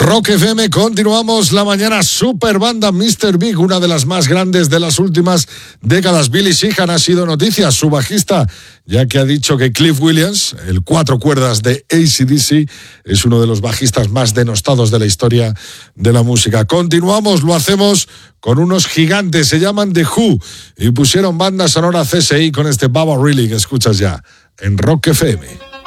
Rock FM, continuamos la mañana. Super banda Mr. Big, una de las más grandes de las últimas décadas. Billy Sheehan ha sido noticia, su bajista, ya que ha dicho que Cliff Williams, el 4 cuerdas de AC/DC, es uno de los bajistas más denostados de la historia de la música. Continuamos, lo hacemos con unos gigantes, se llaman The Who, y pusieron banda sonora CSI con este Baba Really que escuchas ya en Rock FM.